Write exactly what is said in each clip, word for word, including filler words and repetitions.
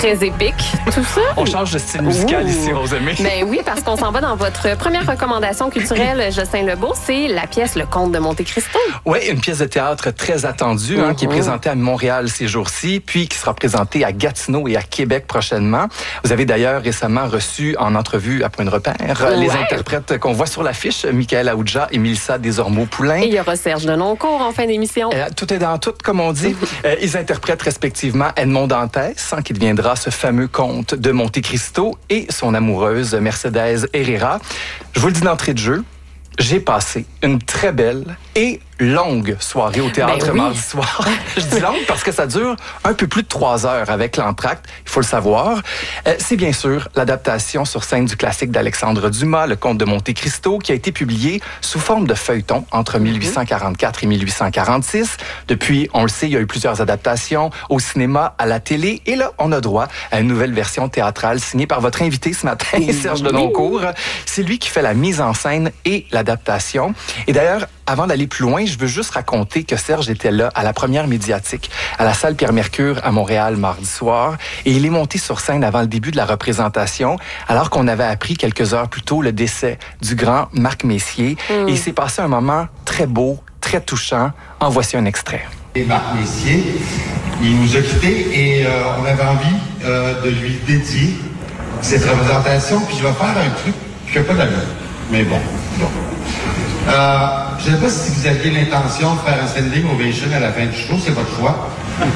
Très épique, tout ça. On change de style musical Ouh. ici, Rosemée. Ben oui, parce qu'on s'en va dans votre première recommandation culturelle, Jocelyn Lebeau, c'est la pièce Le Comte de Monte Cristo. Oui, une pièce de théâtre très attendue, hein, mm-hmm. qui est présentée à Montréal ces jours-ci, puis qui sera présentée à Gatineau et à Québec prochainement. Vous avez d'ailleurs récemment reçu en entrevue à Point de repère ouais. les interprètes qu'on voit sur l'affiche, Michael Aoudja et Mélissa Desormeaux-Poulain. Et il y aura Serge Denoncourt en fin d'émission. Euh, tout est dans tout, comme on dit. euh, ils interprètent respectivement Edmond Dantès, hein, qui deviendra ce fameux comte de Monte Cristo, et son amoureuse Mercedes Herrera. Je vous le dis d'entrée de jeu, j'ai passé une très belle et longue soirée au théâtre ben oui. mardi soir. Je dis longue parce que ça dure un peu plus de trois heures avec l'entracte, il faut le savoir. Euh, c'est bien sûr l'adaptation sur scène du classique d'Alexandre Dumas, Le Comte de Monte Cristo, qui a été publié sous forme de feuilleton entre mille huit cent quarante-quatre et mille huit cent quarante-six. Depuis, on le sait, il y a eu plusieurs adaptations au cinéma, à la télé, et là, on a droit à une nouvelle version théâtrale signée par votre invité ce matin, Serge Denoncourt. C'est lui qui fait la mise en scène et l'adaptation. Et d'ailleurs, avant d'aller plus loin, je veux juste raconter que Serge était là à la première médiatique, à la salle Pierre-Mercure à Montréal mardi soir, et il est monté sur scène avant le début de la représentation, alors qu'on avait appris quelques heures plus tôt le décès du grand Marc Messier. Mm. Et il s'est passé un moment très beau, très touchant. En voici un extrait. Et Marc Messier, il nous a quittés et euh, on avait envie euh, de lui dédier cette représentation, puis je vais faire un truc qui n'a pas d'allure. Mais bon, bon. Euh, je ne sais pas si vous aviez l'intention de faire un standing ovation à la fin du show, c'est votre choix.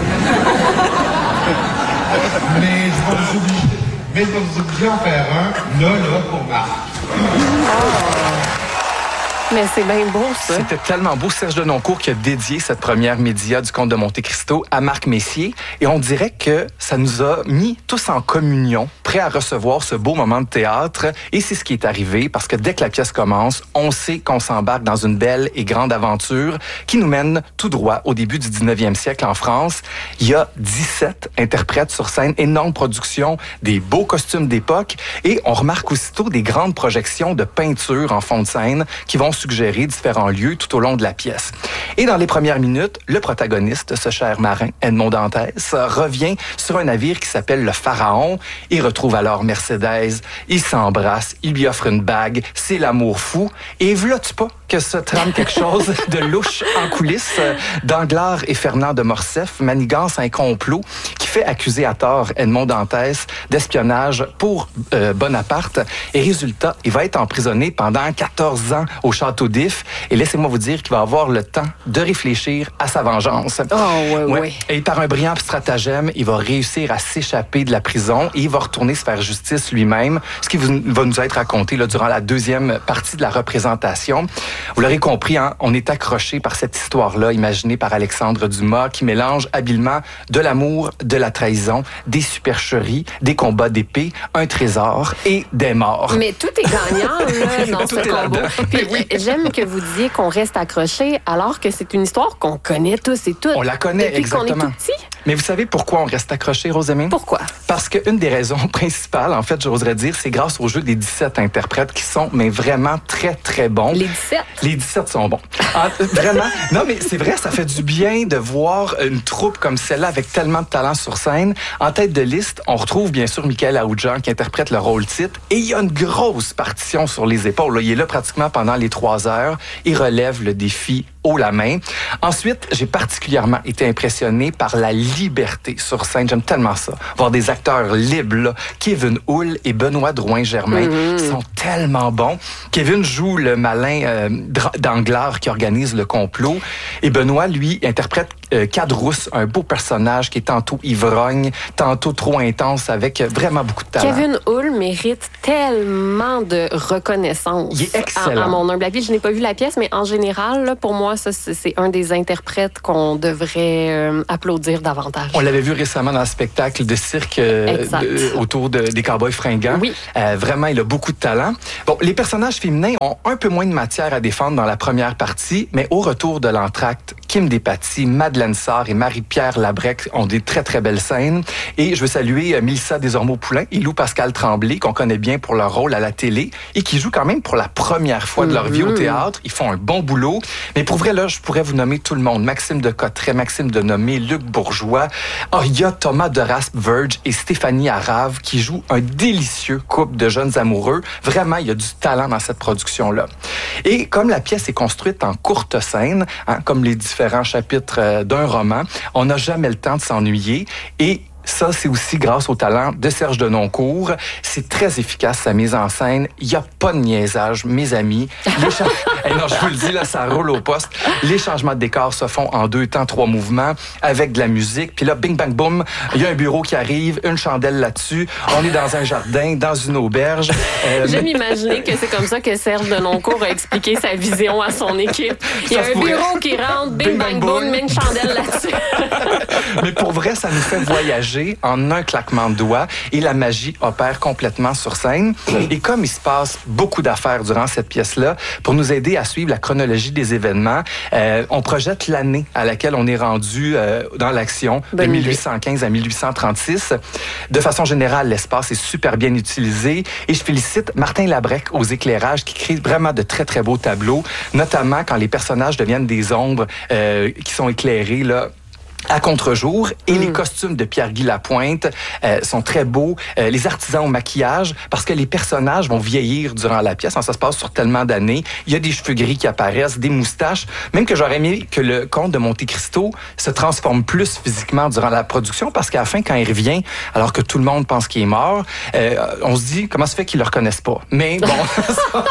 Mais je vais vous obliger, mais je vais vous obliger à en faire un, là, là, pour Marc. Mais c'est bien beau, ça. C'était tellement beau. Serge Denoncourt qui a dédié cette première média du Comte de Monte Cristo à Marc Messier. Et on dirait que ça nous a mis tous en communion, prêts à recevoir ce beau moment de théâtre. Et c'est ce qui est arrivé, parce que dès que la pièce commence, on sait qu'on s'embarque dans une belle et grande aventure qui nous mène tout droit au début du dix-neuvième siècle en France. Il y a dix-sept interprètes sur scène, énorme production, des beaux costumes d'époque. Et on remarque aussitôt des grandes projections de peinture en fond de scène qui vont suggérer différents lieux tout au long de la pièce. Et dans les premières minutes, le protagoniste, ce cher marin, Edmond Dantès, revient sur un navire qui s'appelle le Pharaon. Il retrouve alors Mercedes, il s'embrasse, il lui offre une bague, c'est l'amour fou. Et v'là-tu pas que se trame quelque chose de louche en coulisses? Danglars et Fernand de Morcerf manigancent un complot qui fait accuser à tort Edmond Dantès d'espionnage pour euh, Bonaparte. Et résultat, il va être emprisonné pendant quatorze ans au château d'If. Et laissez-moi vous dire qu'il va avoir le temps de réfléchir à sa vengeance. Oh, ouais, ouais. ouais. Et par un brillant stratagème, il va réussir à s'échapper de la prison et il va retourner se faire justice lui-même, ce qui va nous être raconté là, durant la deuxième partie de la représentation. Vous l'aurez compris, hein, on est accroché par cette histoire-là, imaginée par Alexandre Dumas, qui mélange habilement de l'amour, de la trahison, des supercheries, des combats d'épée, un trésor et des morts. Mais tout est gagnant là, dans tout ce est combo. Puis, oui. J'aime que vous disiez qu'on reste accroché, alors que c'est une histoire qu'on connaît tous et toutes. On la connaît, depuis exactement. qu'on est tout petit. Mais vous savez pourquoi on reste accroché, Rosemée? Pourquoi? Parce qu'une des raisons principales, en fait, j'oserais dire, c'est grâce au jeu des dix-sept interprètes qui sont, mais vraiment très, très bons. Les dix-sept? Les dix-sept sont bons. Ah, vraiment? Non, mais c'est vrai, ça fait du bien de voir une troupe comme celle-là avec tellement de talent sur scène. En tête de liste, on retrouve bien sûr Michael Aoudja qui interprète le rôle titre. Et il y a une grosse partition sur les épaules. Là. Il est là pratiquement pendant les trois heures. Il relève le défi haut la main. Ensuite, j'ai particulièrement été impressionné par la liberté sur scène. J'aime tellement ça. Voir des acteurs libres, là. Kevin Houle et Benoît Drouin-Germain mm-hmm. sont tellement bons. Kevin joue le malin euh, Danglars qui organise le complot. Et Benoît, lui, interprète euh, Cadrousse, un beau personnage qui est tantôt ivrogne, tantôt trop intense, avec vraiment beaucoup de talent. Kevin Houle mérite tellement de reconnaissance. Il est excellent. À, à mon humble avis, je n'ai pas vu la pièce, mais en général, là, pour moi, ça, c'est un des interprètes qu'on devrait euh, applaudir davantage. On l'avait vu récemment dans le spectacle de cirque euh, de, autour de, des Cowboys fringants. Oui. Euh, vraiment, il a beaucoup de talent. Bon, les personnages féminins ont un peu moins de matière à défendre dans la première partie, mais au retour de l'entracte, Kim Despatie, Madeleine Madeleine Sarr et Marie-Pierre Labrec ont des très, très belles scènes. Et je veux saluer euh, Mélissa Desormeaux-Poulain et Lou Pascal Tremblay, qu'on connaît bien pour leur rôle à la télé et qui jouent quand même pour la première fois de leur vie au théâtre. Ils font un bon boulot. Mais pour vrai, là, je pourrais vous nommer tout le monde. Maxime de Cotteret, Maxime de Nomé, Luc Bourgeois. Oh, il y a Thomas de Raspe-Verge et Stéphanie Arave qui jouent un délicieux couple de jeunes amoureux. Vraiment, il y a du talent dans cette production-là. Et comme la pièce est construite en courte scène, hein, comme les différents chapitres euh, d'un roman, on n'a jamais le temps de s'ennuyer. Et ça, c'est aussi grâce au talent de Serge Denoncourt. C'est très efficace, sa mise en scène. Il n'y a pas de niaisage, mes amis. Les cha... hey, non, je vous le dis, là, ça roule au poste. Les changements de décor se font en deux temps, trois mouvements, avec de la musique. Puis là, bing, bang, boum, il y a un bureau qui arrive, une chandelle là-dessus. On est dans un jardin, dans une auberge. Euh, J'aime mais... imaginer que c'est comme ça que Serge Denoncourt a expliqué sa vision à son équipe. Il y a ça un pourrait... bureau qui rentre, bing, bing bang, boum, boum, met une chandelle là-dessus. Mais pour vrai, ça nous fait voyager en un claquement de doigts et la magie opère complètement sur scène. Et comme il se passe beaucoup d'affaires durant cette pièce-là, pour nous aider à suivre la chronologie des événements, euh, on projette l'année à laquelle on est rendu euh, dans l'action, de dix-huit cent quinze à dix-huit cent trente-six. De façon générale, l'espace est super bien utilisé et je félicite Martin Labrec aux éclairages qui crée vraiment de très, très beaux tableaux, notamment quand les personnages deviennent des ombres euh, qui sont éclairées, là, à contre-jour. Et mm. les costumes de Pierre-Guy Lapointe euh, sont très beaux. Euh, les artisans au maquillage, parce que les personnages vont vieillir durant la pièce. Ça se passe sur tellement d'années. Il y a des cheveux gris qui apparaissent, des moustaches. Même que j'aurais aimé que le comte de Monte Cristo se transforme plus physiquement durant la production, parce qu'à la fin, quand il revient, alors que tout le monde pense qu'il est mort, euh, on se dit, comment se fait qu'ils le reconnaissent pas? Mais bon,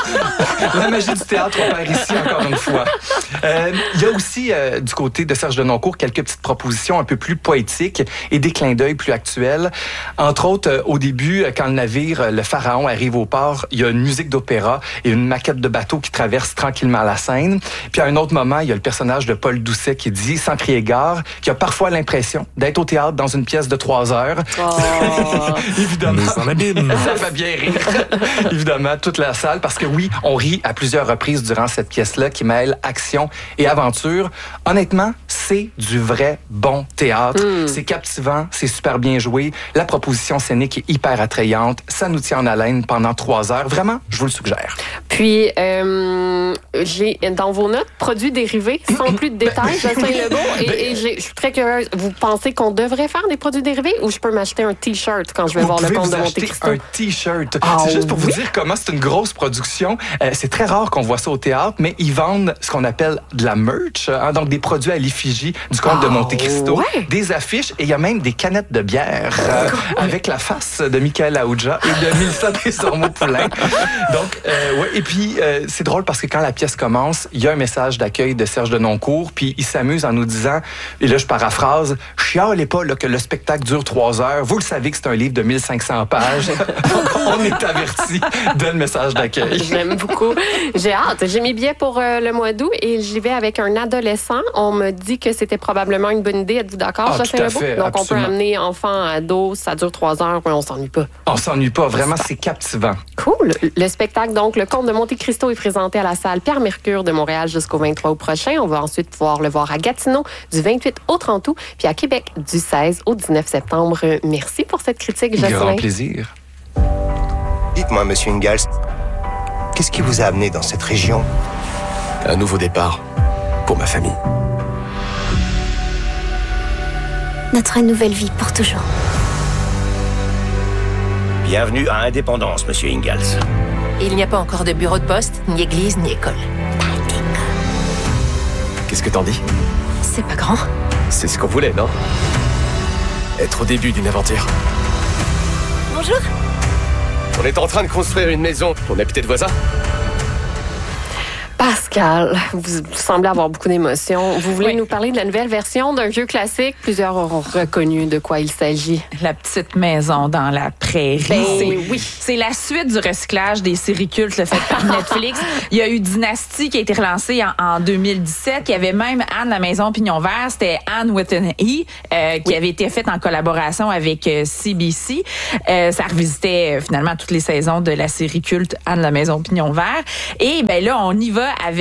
la magie du théâtre opère ici encore une fois. Euh, il y a aussi, euh, du côté de Serge Denoncourt, quelques petites propositions un peu plus poétiques et des clins d'œil plus actuels. Entre autres, euh, au début, quand le navire, euh, le Pharaon, arrive au port, il y a une musique d'opéra et une maquette de bateau qui traverse tranquillement la Seine. Puis à un autre moment, il y a le personnage de Paul Doucet qui dit, sans crier gare, qui a parfois l'impression d'être au théâtre dans une pièce de trois heures. Oh. Évidemment, ça va bien rire. Évidemment, toute la salle, parce que oui, on rit à plusieurs reprises durant cette pièce-là qui mêle action et aventure. Honnêtement, c'est du vrai bon théâtre. Mm. C'est captivant, c'est super bien joué. La proposition scénique est hyper attrayante. Ça nous tient en haleine pendant trois heures. Vraiment, je vous le suggère. Puis, euh, j'ai dans vos notes, produits dérivés, sans plus de détails, Jocelyn Legault. Et, et je suis très curieuse. Vous pensez qu'on devrait faire des produits dérivés ou je peux m'acheter un T-shirt quand je vais vous voir le comte de Monte Cristo? Un T-shirt. Oh, c'est juste pour oui? vous dire comment c'est une grosse production. Euh, c'est très rare qu'on voit ça au théâtre, mais ils vendent ce qu'on appelle de la merch, hein, donc des produits à l'effigie du comte oh, de Monte Cristo, ouais? Des affiches et il y a même des canettes de bière euh, avec la face de Michael Aoudja et de Mélissa Desormeaux-Poulain. Donc, euh, ouais, et puis euh, c'est drôle parce que quand la pièce commence, il y a un message d'accueil de Serge Denoncourt, puis il s'amuse en nous disant, et là je paraphrase, chialez pas là, que le spectacle dure trois heures. Vous le savez que c'est un livre de mille cinq cents pages. On est averti de le message d'accueil. J'aime beaucoup. J'ai hâte. J'ai mes billets pour euh, le mois d'août et j'y vais avec un adolescent. On me dit que c'était probablement une bonne idée. Êtes-vous d'accord, ah, Jocelyn Legault? Donc, absolument. On peut amener enfant, ado, ça dure trois heures, mais on s'ennuie pas. On s'ennuie pas. Vraiment, c'est captivant. Cool. Le spectacle, donc, Le Comte de Monte Cristo est présenté à la salle Pierre Mercure de Montréal jusqu'au vingt-trois août prochain. On va ensuite pouvoir le voir à Gatineau du vingt-huit au trente août, puis à Québec du seize au dix-neuf septembre. Merci pour cette critique, Jocelyn. Grand plaisir. Dites-moi, Monsieur Ingalls, qu'est-ce qui vous a amené dans cette région? Un nouveau départ pour ma famille. Notre nouvelle vie pour toujours. Bienvenue à Indépendance, Monsieur Ingalls. Il n'y a pas encore de bureau de poste, ni église, ni école. Qu'est-ce que t'en dis? C'est pas grand. C'est ce qu'on voulait, non? Être au début d'une aventure. Bonjour. On est en train de construire une maison. On est peut-être voisins? Pascal, vous semblez avoir beaucoup d'émotions. Vous voulez oui. nous parler de la nouvelle version d'un vieux classique. Plusieurs auront reconnu de quoi il s'agit. La petite maison dans la prairie. Ben, c'est, oui. C'est la suite du recyclage des séries cultes faites par Netflix. Il y a eu Dynasty qui a été relancé en, en deux mille dix-sept. Il y avait même Anne, la maison Pignon Vert. C'était Anne with an E, euh, qui oui. avait été faite en collaboration avec euh, C B C. Euh, ça revisitait euh, finalement toutes les saisons de la série culte Anne, la maison Pignon Vert. Et ben là, on y va avec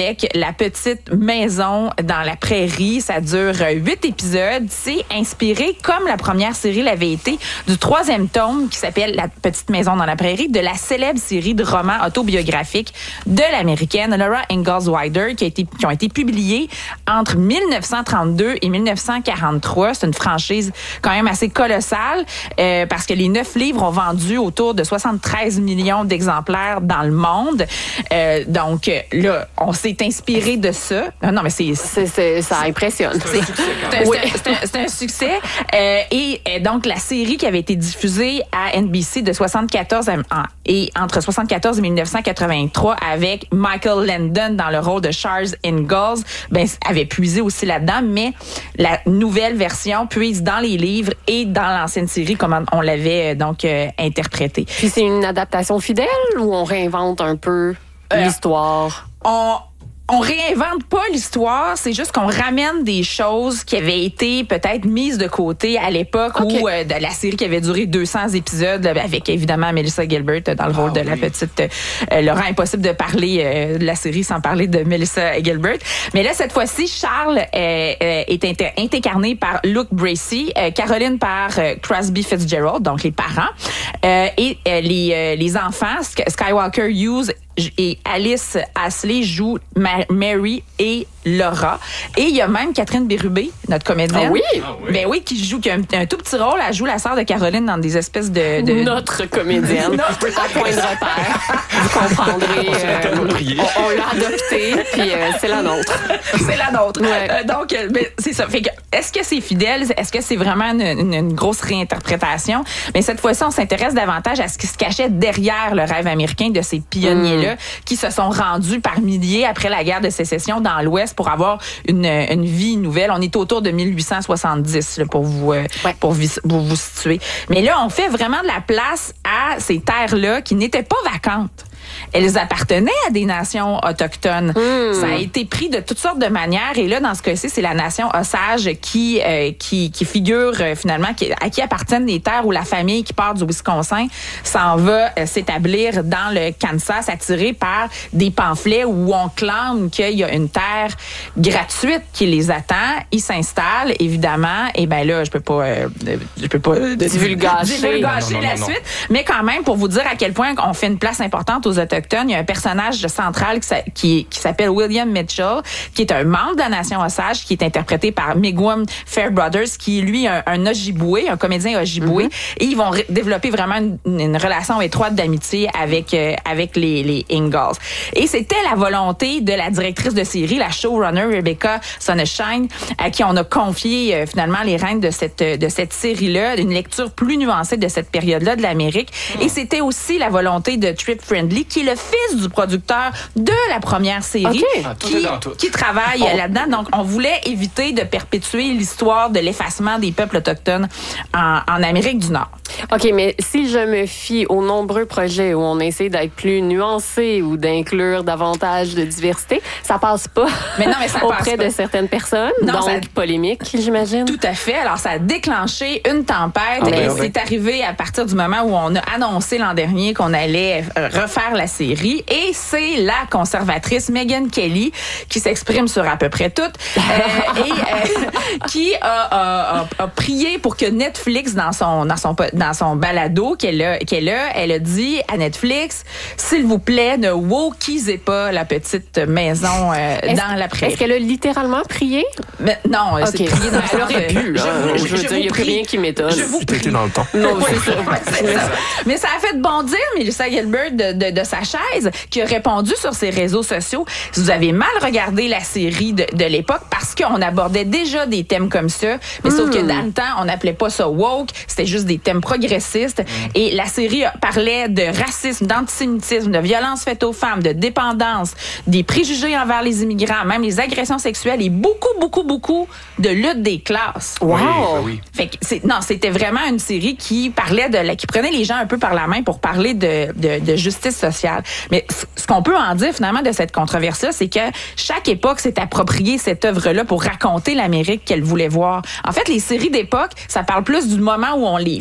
avec La petite maison dans la prairie. Ça dure huit épisodes. C'est inspiré, comme la première série l'avait été, du troisième tome qui s'appelle La petite maison dans la prairie, de la célèbre série de romans autobiographiques de l'américaine Laura Ingalls Wilder qui, a été, qui ont été publiés entre mille neuf cent trente-deux et mille neuf cent quarante-trois. C'est une franchise quand même assez colossale euh, parce que les neuf livres ont vendu autour de soixante-treize millions d'exemplaires dans le monde. Euh, donc là, on s'est inspiré de ça. Non, non mais c'est... c'est, c'est ça impressionne. C'est, c'est, un, oui. c'est, un, c'est un succès. Euh, et euh, donc, la série qui avait été diffusée à N B C de soixante-quatorze à, et entre soixante-quatorze et mille neuf cent quatre-vingt-trois avec Michael Landon dans le rôle de Charles Ingalls, ben, avait puisé aussi là-dedans, mais la nouvelle version puise dans les livres et dans l'ancienne série comme on l'avait donc euh, interprété. Puis c'est une adaptation fidèle ou on réinvente un peu euh, l'histoire? On... On réinvente pas l'histoire, c'est juste qu'on ramène des choses qui avaient été peut-être mises de côté à l'époque okay. où euh, de la série qui avait duré deux cents épisodes avec évidemment Melissa Gilbert dans le rôle ah, de oui. la petite euh, Laurent. Impossible de parler euh, de la série sans parler de Melissa Gilbert. Mais là cette fois-ci, Charles euh, euh, est inter- incarné par Luke Bracey, euh, Caroline par euh, Crosby Fitzgerald, donc les parents, euh, et euh, les euh, les enfants Skywalker Hughes et Alice Ashley jouent Ma- Mary et Laura. Et il y a même Catherine Bérubé, notre comédienne. Ah oui? Ah oui. Ben oui, qui joue, qui a un, un tout petit rôle. Elle joue la sœur de Caroline dans des espèces de... de... Notre comédienne. Notre à point de repère. Vous comprendrez. Euh, on, on l'a adoptée, puis euh, c'est la nôtre. C'est la nôtre. Ouais. Euh, donc, ben, c'est ça. Fait que, est-ce que c'est fidèle? Est-ce que c'est vraiment une, une, une grosse réinterprétation? Mais cette fois-ci, on s'intéresse davantage à ce qui se cachait derrière le rêve américain de ces pionniers-là, mm. qui se sont rendus par milliers après la guerre de sécession dans l'Ouest pour avoir une, une vie nouvelle. On est autour de mille huit cent soixante-dix là, pour vous euh, ouais. pour, vous, pour vous situer. Mais là, on fait vraiment de la place à ces terres-là qui n'étaient pas vacantes. Elles appartenaient à des nations autochtones. Mmh. Ça a été pris de toutes sortes de manières. Et là, dans ce cas-ci, c'est la nation Osage qui euh, qui, qui figure euh, finalement, qui, à qui appartiennent les terres où la famille qui part du Wisconsin s'en va euh, s'établir dans le Kansas, attirée par des pamphlets où on clame qu'il y a une terre gratuite qui les attend. Ils s'installent, évidemment. Et ben là, je peux pas, euh, je peux pas euh, divulgacher, divulgacher non, non, la non, non. suite. Mais quand même, pour vous dire à quel point on fait une place importante aux Autochtones, il y a un personnage central qui, qui, qui s'appelle William Mitchell, qui est un membre de la nation Osage, qui est interprété par Miigwech Fairbrother, qui est lui un, un Ojibwe, un comédien Ojibwe, mm-hmm. et ils vont ré- développer vraiment une, une relation étroite d'amitié avec euh, avec les, les Ingalls. Et c'était la volonté de la directrice de série, la showrunner Rebecca Sonenshine, à qui on a confié euh, finalement les rênes de cette de cette série-là, une lecture plus nuancée de cette période-là de l'Amérique. Mm. Et c'était aussi la volonté de Trip Friendly, qui est le fils du producteur de la première série, okay. ah, qui, qui travaille oh. là-dedans. Donc, on voulait éviter de perpétuer l'histoire de l'effacement des peuples autochtones en, en Amérique du Nord. OK, mais si je me fie aux nombreux projets où on essaie d'être plus nuancé ou d'inclure davantage de diversité, ça passe pas, mais non, mais ça auprès passe pas. de certaines personnes, non, donc ça... polémique, j'imagine. Tout à fait. Alors, ça a déclenché une tempête oh, et ben, c'est oui. arrivé à partir du moment où on a annoncé l'an dernier qu'on allait refaire la série. Et c'est la conservatrice Megyn Kelly qui s'exprime sur à peu près tout euh, et euh, qui a, a, a, a prié pour que Netflix, dans son dans son dans son balado qu'elle a, qu'elle a, elle a dit à Netflix, s'il vous plaît, ne wokisez pas la petite maison euh, dans la prairie. Est-ce qu'elle a littéralement prié? Mais, non, okay. c'est prié dans elle aurait pu. Là, je, je, je veux dire, il n'y a plus rien qui m'étonne. Je vous prie. dans le temps. Non, c'est ça. c'est ça. Mais ça a fait bondir Melissa Gilbert de, de, de sa chaise, qui a répondu sur ses réseaux sociaux. Si vous avez mal regardé la série de, de l'époque, parce qu'on abordait déjà des thèmes comme ça, mais mm. sauf que dans le temps, on n'appelait pas ça woke, c'était juste des thèmes progressistes. Mm. Et la série parlait de racisme, d'antisémitisme, de violence faite aux femmes, de dépendance, des préjugés envers les immigrants, même les agressions sexuelles et beaucoup, beaucoup, beaucoup de lutte des classes. Wow! Oui, oui. Fait que c'est, non, c'était vraiment une série qui parlait de la, qui prenait les gens un peu par la main pour parler de, de, de justice sociale. Mais ce qu'on peut en dire finalement de cette controverse-là, c'est que chaque époque s'est appropriée cette œuvre-là pour raconter l'Amérique qu'elle voulait voir. En fait, les séries d'époque, ça parle plus du moment où on les fait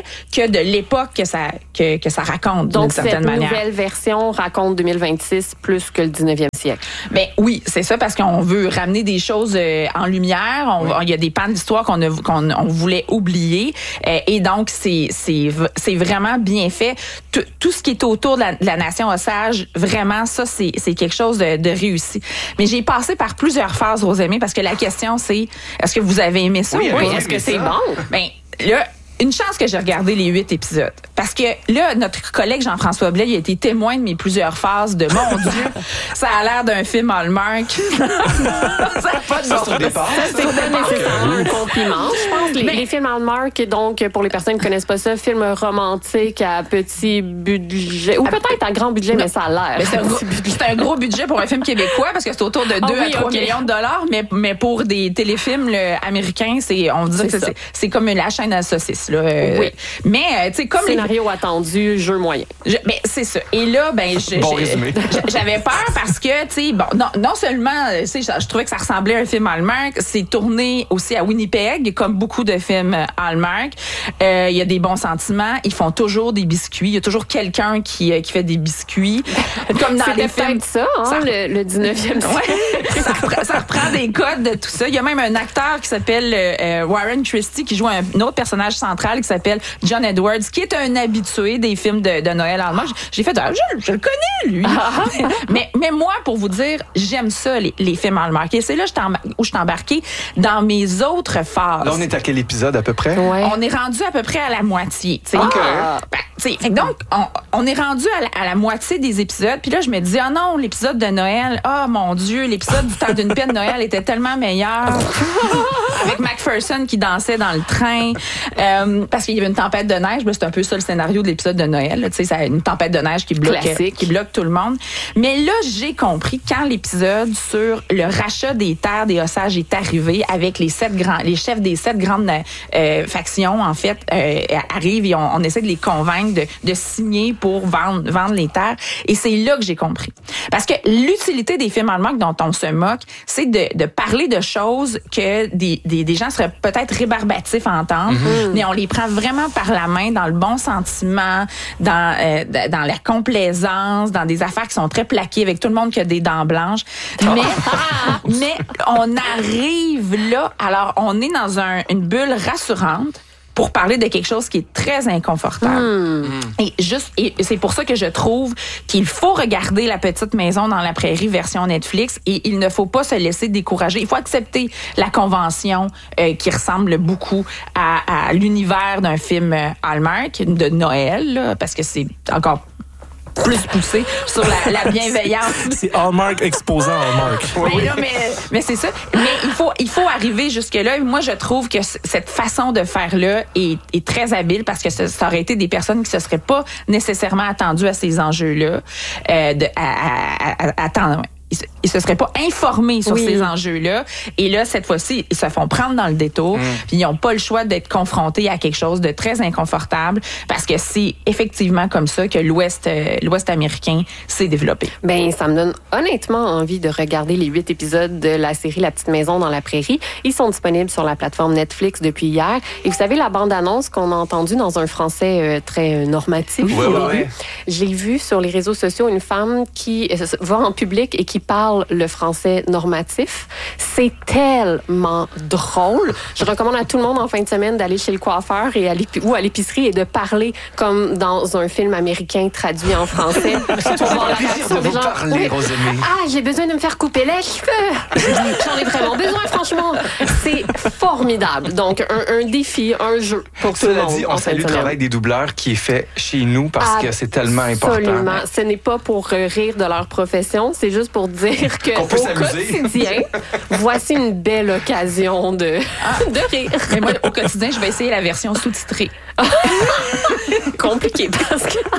que de l'époque que ça que, que ça raconte. Donc d'une certaine cette manière. nouvelle version raconte deux mille vingt-six plus que le dix-neuvième siècle. Ben oui, c'est ça, parce qu'on veut ramener des choses euh, en lumière. Il oui. y a des pans d'histoire qu'on, a, qu'on on voulait oublier. Euh, et donc, c'est, c'est, c'est vraiment bien fait. Tout, tout ce qui est autour de la, de la nation Osage, vraiment, ça, c'est, c'est quelque chose de, de réussi. Mais j'ai passé par plusieurs phases, Rosemée, parce que la question, c'est, est-ce que vous avez aimé ça? Oui, ou oui, pas? est-ce que c'est bon? Ben, là, une chance que j'ai regardé les huit épisodes. Parce que là, notre collègue Jean-François Blais, il a été témoin de mes plusieurs phases de « Mon Dieu, ça a l'air d'un film Hallmark. » Ça n'a pas de ça, c'est au départ. Ça, c'est pas nécessairement un compliment. Je pense que les, les films Hallmark, donc, pour les personnes qui ne connaissent pas ça, films romantiques à petit budget, ou peut-être à grand budget, non. mais ça a l'air. Mais c'est, un gros, c'est un gros budget pour un film québécois, parce que c'est autour de deux ah oui, à trois okay. millions de dollars, mais, mais pour des téléfilms là, américains, c'est, on dit c'est que c'est, c'est comme la chaîne à saucisses. Là, euh, oui. Mais, tu sais, comme scénario les... attendu, jeu moyen. Je, ben, c'est ça. Et là, ben, je, bon je, résumé. j'avais peur parce que, tu sais, bon, non, non seulement, tu sais, je, je trouvais que ça ressemblait à un film Hallmark, c'est tourné aussi à Winnipeg, comme beaucoup de films Hallmark. Il euh, y a des bons sentiments. Ils font toujours des biscuits. Il y a toujours quelqu'un qui, euh, qui fait des biscuits. Comme dans C'était les films. ça, hein, ça, le, le dix-neuvième siècle. Ouais, ça, reprend, ça reprend des codes de tout ça. Il y a même un acteur qui s'appelle euh, Warren Christie qui joue un, un autre personnage central qui s'appelle John Edwards, qui est un habitué des films de, de Noël allemand. J'ai fait, ah, je, je le connais, lui. Ah. mais, mais moi, pour vous dire, j'aime ça, les, les films Hallmark. Et c'est là où je suis embarquée dans mes autres phases. Là, on est à quel épisode à peu près? Ouais. On est rendu à peu près à la moitié. T'sais. OK. Ben, t'sais, fait donc, on, on est rendu à la, à la moitié des épisodes. Puis là, je me dis, ah oh non, l'épisode de Noël, ah oh, mon Dieu, l'épisode du temps d'une paix de Noël était tellement meilleur. Avec McPherson qui dansait dans le train. Euh, parce qu'il y avait une tempête de neige. Ben, c'est un peu ça le scénario de l'épisode de Noël. Tu sais, c'est une tempête de neige qui bloque, qui bloque tout le monde. Mais là, j'ai compris quand l'épisode sur le rachat des terres des Osages est arrivé avec les sept grands, les chefs des sept grandes euh, factions, en fait, euh, arrivent et on, on essaie de les convaincre de, de signer pour vendre, vendre les terres. Et c'est là que j'ai compris. Parce que l'utilité des films Hallmark dont on se moque, c'est de, de parler de choses que des, des, des gens seraient peut-être rébarbatifs à entendre, mm-hmm. mais on les prend vraiment par la main dans le bon sentiment, dans euh, dans la complaisance, dans des affaires qui sont très plaquées avec tout le monde qui a des dents blanches. Mais mais on arrive là, alors on est dans un, une bulle rassurante pour parler de quelque chose qui est très inconfortable. Mmh. Et juste, et c'est pour ça que je trouve qu'il faut regarder La Petite Maison dans la Prairie version Netflix et il ne faut pas se laisser décourager. Il faut accepter la convention euh, qui ressemble beaucoup à, à l'univers d'un film Hallmark de Noël, là, parce que c'est encore plus poussé sur la, la bienveillance. C'est Hallmark exposant Hallmark. Oui, là, mais, mais c'est ça. Mais il faut, il faut arriver jusque-là. Moi, je trouve que c- cette façon de faire-là est, est très habile parce que ça, ça aurait été des personnes qui ne se seraient pas nécessairement attendues à ces enjeux-là. Euh, de, à, à, à, à attendre. Ils se seraient pas informés sur oui. ces enjeux-là. Et là, cette fois-ci, ils se font prendre dans le détour. Mm. Puis ils n'ont pas le choix d'être confrontés à quelque chose de très inconfortable parce que c'est effectivement comme ça que l'Ouest, euh, l'Ouest américain s'est développé. Ben, ça me donne honnêtement envie de regarder les huit épisodes de la série La Petite Maison dans la Prairie. Ils sont disponibles sur la plateforme Netflix depuis hier. Et vous savez, la bande-annonce qu'on a entendue dans un français euh, très normatif. Ouais, ouais, ouais. J'ai vu sur les réseaux sociaux une femme qui euh, va en public et qui parle le français normatif. C'est tellement drôle. Je recommande à tout le monde en fin de semaine d'aller chez le coiffeur et à l'épi- ou à l'épicerie et de parler comme dans un film américain traduit en français. C'est toujours un plaisir de vous parler, Rosemée. Ah, j'ai besoin de me faire couper les cheveux. J'en ai vraiment besoin, franchement. C'est formidable. Donc, un, un défi, un jeu pour tout le monde. Cela dit, on salue le travail des doubleurs qui est fait chez nous parce ah, que c'est tellement important. Absolument. Ce n'est pas pour rire de leur profession, c'est juste pour dire que Qu'on peut au s'amuser. quotidien, voici une belle occasion de, ah. de rire. Mais moi, au quotidien, je vais essayer la version sous-titrée. Compliqué parce que